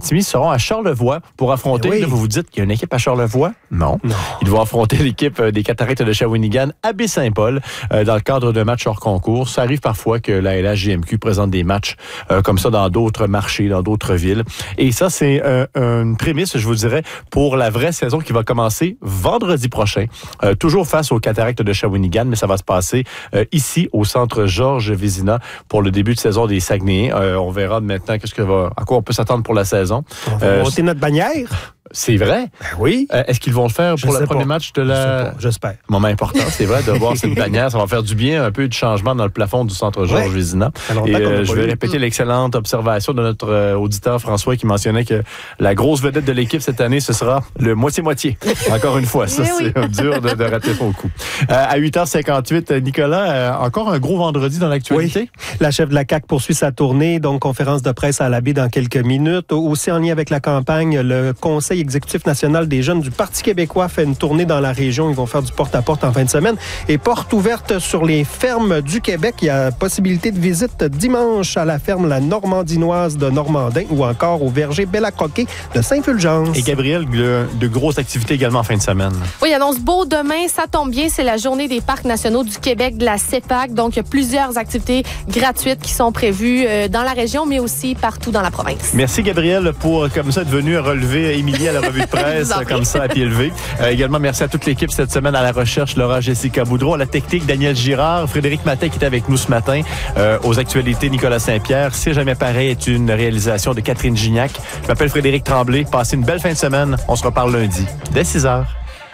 Chicoutimi seront à Charlevoix pour affronter... Oui. Là, vous vous dites qu'il y a une équipe à Charlevoix? Non. Ils vont affronter l'équipe des Cataractes de Shawinigan à Baie-Saint-Paul dans le cadre d'un match hors concours. Ça arrive parfois que la LHJMQ présente des matchs comme ça dans d'autres marchés, dans d'autres villes. Et ça, c'est une prémisse, je vous dirais, pour la vraie saison qui va commencer vendredi prochain. Toujours face aux Cataractes de Shawinigan, mais ça va se passer ici, au centre Georges Vézina, pour le début de saison des Saguenayens. On verra maintenant à quoi on peut s'attendre pour la saison. On va monter notre bannière. C'est vrai? Ben oui. Est-ce qu'ils vont le faire pour le premier match de la... J'espère. Moment important, c'est vrai, de voir cette bannière. Ça va faire du bien, un peu de changement dans le plafond du centre Georges Vézina. Et je vais répéter l'excellente observation de notre auditeur François qui mentionnait que la grosse vedette de l'équipe cette année, ce sera le moitié-moitié. Encore une fois, ça, c'est dur de rater son coup. À 8h58, Nicolas, encore un gros vendredi dans l'actualité? Oui. La chef de la CAQ poursuit sa tournée, donc conférence de presse à la baie dans quelques minutes. Aussi en lien avec la campagne, le Conseil exécutif national des jeunes du Parti québécois fait une tournée dans la région. Ils vont faire du porte-à-porte en fin de semaine. Et porte ouverte sur les fermes du Québec. Il y a possibilité de visite dimanche à la ferme La Normandinoise de Normandin ou encore au verger Bella-Croquet de Saint-Fulgence. Et Gabriel, de grosses activités également en fin de semaine. Oui, il annonce beau demain. Ça tombe bien, c'est la journée des parcs nationaux du Québec de la CEPAC. Donc, il y a plusieurs activités gratuites qui sont prévues dans la région, mais aussi partout dans la province. Merci, Gabriel, pour, comme ça, être venu relever Émilie à la revue de presse, comme ça, à pied levé. Également, merci à toute l'équipe cette semaine à la recherche, Laura Jessica Boudreau, à la technique, Daniel Girard, Frédéric Matet qui était avec nous ce matin, aux actualités, Nicolas Saint-Pierre. C'est jamais pareil est une réalisation de Catherine Gignac. Je m'appelle Frédéric Tremblay. Passez une belle fin de semaine. On se reparle lundi, dès 6h.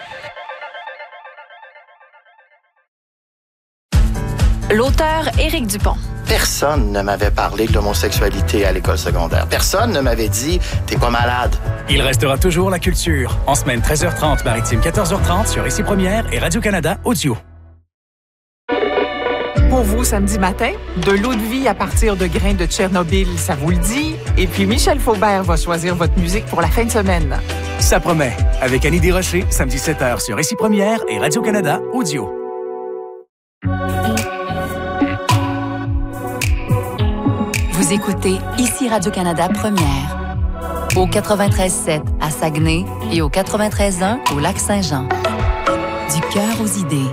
L'auteur Éric Dupont. Personne ne m'avait parlé de l'homosexualité à l'école secondaire. Personne ne m'avait dit « t'es pas malade ». Il restera toujours la culture. En semaine 13h30, maritime 14h30 sur Ici Première et Radio-Canada Audio. Pour vous, samedi matin, de l'eau de vie à partir de grains de Tchernobyl, ça vous le dit? Et puis Michel Faubert va choisir votre musique pour la fin de semaine. Ça promet. Avec Annie Desrochers, samedi 7h sur Ici Première et Radio-Canada Audio. Vous écoutez Ici Radio-Canada Première. Au 93.7 à Saguenay et au 93.1 au Lac-Saint-Jean. Du cœur aux idées.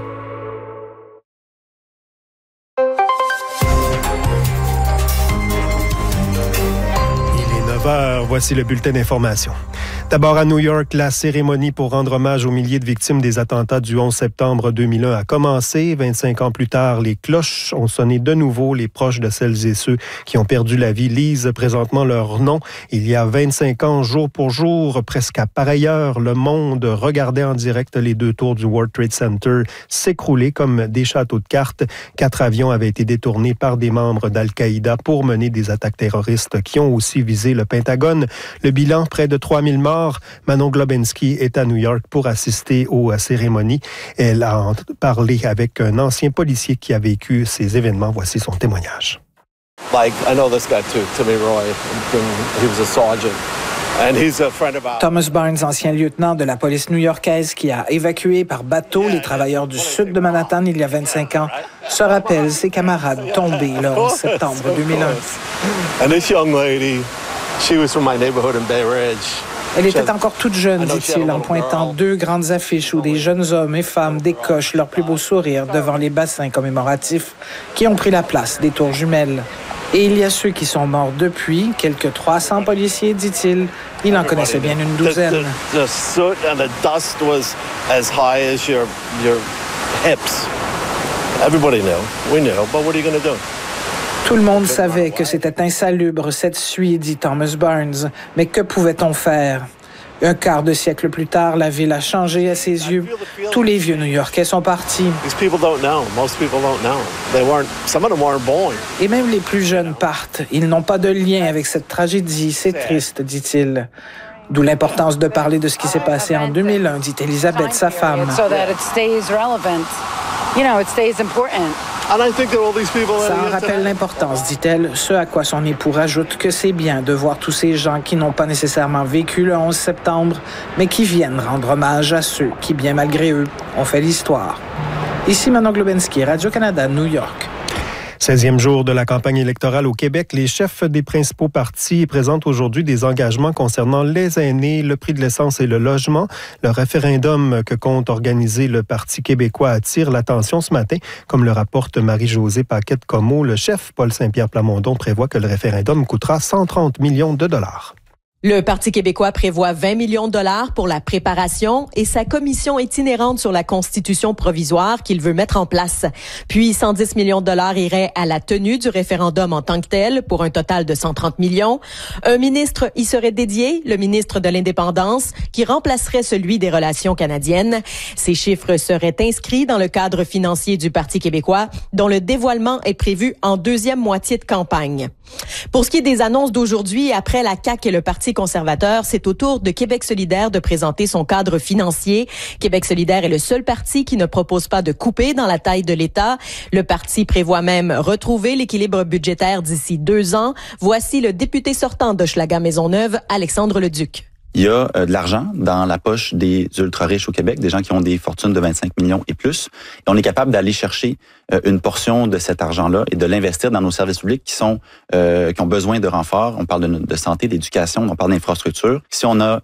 Il est 9h, voici le bulletin d'information. D'abord à New York, la cérémonie pour rendre hommage aux milliers de victimes des attentats du 11 septembre 2001 a commencé. 25 ans plus tard, les cloches ont sonné de nouveau. Les proches de celles et ceux qui ont perdu la vie lisent présentement leur nom. Il y a 25 ans, jour pour jour, presque à pareille heure, le monde regardait en direct les deux tours du World Trade Center s'écrouler comme des châteaux de cartes. 4 avions avaient été détournés par des membres d'Al-Qaïda pour mener des attaques terroristes qui ont aussi visé le Pentagone. Le bilan, près de 3000 morts. Manon Globensky est à New York pour assister aux cérémonies. Elle a parlé avec un ancien policier qui a vécu ces événements. Voici son témoignage. I know this guy too, Timmy Roy. He was a sergeant. And he's a friend of ours. Thomas Barnes, ancien lieutenant de la police new-yorkaise qui a évacué par bateau les travailleurs du sud de Manhattan il y a 25 ans, se rappelle ses camarades tombés le 11 septembre 2001. And this young lady, she was from my neighborhood in Bay Ridge. Elle était encore toute jeune, dit-il, en pointant 2 grandes affiches où des jeunes hommes et femmes décochent leur plus beau sourire devant les bassins commémoratifs qui ont pris la place des tours jumelles. Et il y a ceux qui sont morts depuis, quelques 300 policiers, dit-il. Il en connaissait bien une douzaine. The soot and the dust was as high as your hips. Everybody knew. We knew, but what are you going to do? Tout le monde savait que c'était insalubre, cette suie, dit Thomas Barnes. Mais que pouvait-on faire? Un quart de siècle plus tard, la ville a changé à ses yeux. Tous les vieux New-Yorkais sont partis. Et même les plus jeunes partent. Ils n'ont pas de lien avec cette tragédie. C'est triste, dit-il. D'où l'importance de parler de ce qui s'est passé en 2001, dit Elisabeth, sa femme. Ça en rappelle l'importance, dit-elle, ce à quoi son époux rajoute que c'est bien de voir tous ces gens qui n'ont pas nécessairement vécu le 11 septembre, mais qui viennent rendre hommage à ceux qui, bien malgré eux, ont fait l'histoire. Ici Manon Globensky, Radio-Canada, New York. 16e jour de la campagne électorale au Québec, les chefs des principaux partis présentent aujourd'hui des engagements concernant les aînés, le prix de l'essence et le logement. Le référendum que compte organiser le Parti québécois attire l'attention ce matin. Comme le rapporte Marie-Josée Paquette-Comeau, le chef Paul Saint-Pierre Plamondon prévoit que le référendum coûtera 130 millions de dollars. Le Parti québécois prévoit 20 millions de dollars pour la préparation et sa commission itinérante sur la constitution provisoire qu'il veut mettre en place. Puis 110 millions de dollars iraient à la tenue du référendum en tant que tel pour un total de 130 millions. Un ministre y serait dédié, le ministre de l'Indépendance, qui remplacerait celui des Relations canadiennes. Ces chiffres seraient inscrits dans le cadre financier du Parti québécois, dont le dévoilement est prévu en deuxième moitié de campagne. Pour ce qui est des annonces d'aujourd'hui, après la CAQ et le Parti conservateur, c'est au tour de Québec solidaire de présenter son cadre financier. Québec solidaire est le seul parti qui ne propose pas de couper dans la taille de l'État. Le parti prévoit même retrouver l'équilibre budgétaire d'ici 2 ans. Voici le député sortant d'Hochelaga-Maisonneuve, Alexandre Leduc. Il y a de l'argent dans la poche des ultra-riches au Québec, des gens qui ont des fortunes de 25 millions et plus. Et on est capable d'aller chercher une portion de cet argent-là et de l'investir dans nos services publics qui ont besoin de renforts. On parle de santé, d'éducation, on parle d'infrastructure. Si on a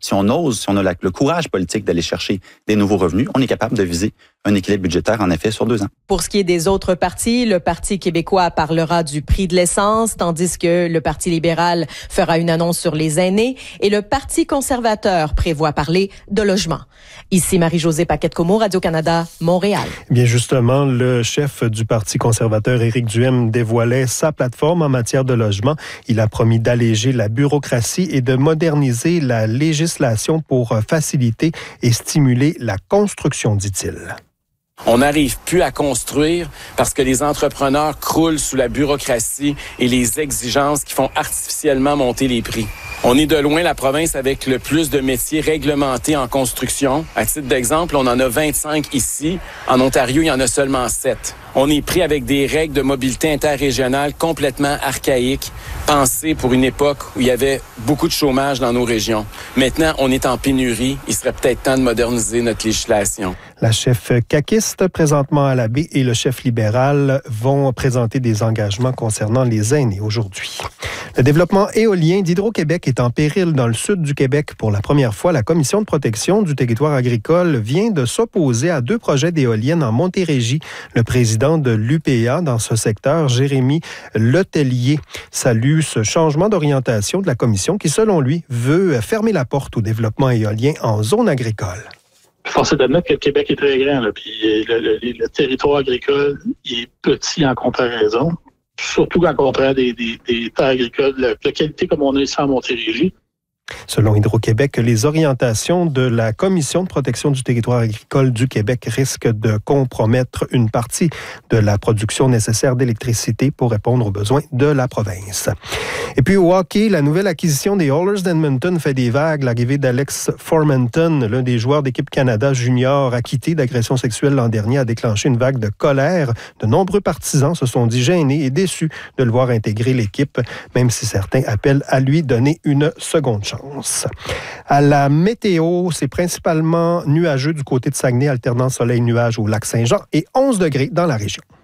le courage politique d'aller chercher des nouveaux revenus, on est capable de viser un équilibre budgétaire, en effet, sur 2 ans. Pour ce qui est des autres partis, le Parti québécois parlera du prix de l'essence, tandis que le Parti libéral fera une annonce sur les aînés et le Parti conservateur prévoit parler de logement. Ici Marie-Josée Paquette-Comeau, Radio-Canada, Montréal. Bien justement, le chef du Parti conservateur, Éric Duhem, dévoilait sa plateforme en matière de logement. Il a promis d'alléger la bureaucratie et de moderniser la législation pour faciliter et stimuler la construction, dit-il. On n'arrive plus à construire parce que les entrepreneurs croulent sous la bureaucratie et les exigences qui font artificiellement monter les prix. On est de loin la province avec le plus de métiers réglementés en construction. À titre d'exemple, on en a 25 ici. En Ontario, il y en a seulement 7. On est pris avec des règles de mobilité interrégionale complètement archaïques, pensées pour une époque où il y avait beaucoup de chômage dans nos régions. Maintenant, on est en pénurie. Il serait peut-être temps de moderniser notre législation. La chef caquiste, présentement à la baie, et le chef libéral vont présenter des engagements concernant les aînés aujourd'hui. Le développement éolien d'Hydro-Québec est en péril dans le sud du Québec. Pour la première fois, la Commission de protection du territoire agricole vient de s'opposer à 2 projets d'éoliennes en Montérégie. Le président de l'UPA dans ce secteur, Jérémy Letellier, salue ce changement d'orientation de la Commission qui, selon lui, veut fermer la porte au développement éolien en zone agricole. Force est d'admettre que le Québec est très grand, là, puis le territoire agricole est petit en comparaison, surtout quand on compare des terres agricoles de qualité comme on a ici en Montérégie. Selon Hydro-Québec, les orientations de la Commission de protection du territoire agricole du Québec risquent de compromettre une partie de la production nécessaire d'électricité pour répondre aux besoins de la province. Et puis au hockey, la nouvelle acquisition des Oilers d'Edmonton fait des vagues. L'arrivée d'Alex Formenton, l'un des joueurs d'équipe Canada junior acquitté d'agression sexuelle l'an dernier, a déclenché une vague de colère. De nombreux partisans se sont dit gênés et déçus de le voir intégrer l'équipe, même si certains appellent à lui donner une seconde chance. À la météo, c'est principalement nuageux du côté de Saguenay, alternant soleil-nuage au lac Saint-Jean et 11 degrés dans la région.